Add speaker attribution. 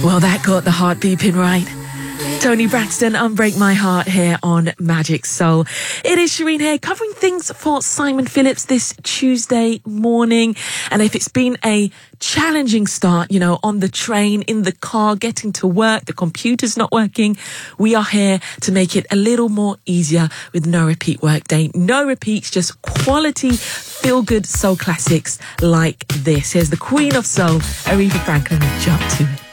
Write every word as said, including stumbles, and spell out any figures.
Speaker 1: Well, that got the heart beeping right. Tony Braxton, Unbreak My Heart here on Magic Soul. It is Shireen here covering things for Simon Phillips this Tuesday morning. And if it's been a challenging start, you know, on the train, in the car, getting to work, the computer's not working, we are here to make it a little more easier with No Repeat Workday. No repeats, just quality, feel-good soul classics like this. Here's the Queen of Soul, Aretha Franklin, with Jump to It.